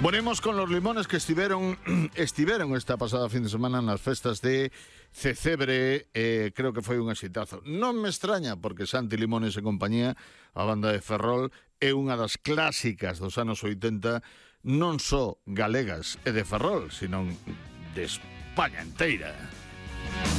Ponemos con los limones que estiveron esta pasada fin de semana nas festas de Cecebre. Creo que foi un exitazo. Non me extraña, porque Santi Limones e compañía, a banda de Ferrol, é unha das clásicas dos anos 80, non só galegas e de Ferrol, sino de España inteira.